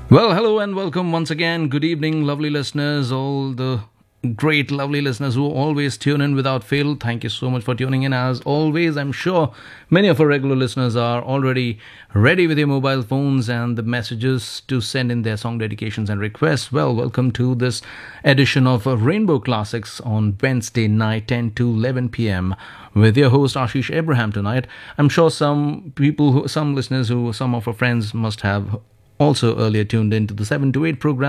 Well, hello and welcome once again. Good evening, lovely listeners, all the great, lovely listeners who always tune in without fail. Thank you so much for tuning in. As always, I'm sure many of our regular listeners are already ready with their mobile phones and the messages to send in their song dedications and requests. Well, welcome to this edition of Rainbow Classics on Wednesday night, 10 to 11 p.m. with your host Ashish Abraham tonight. I'm sure some listeners some of our friends must have also earlier tuned into the 7 to 8 program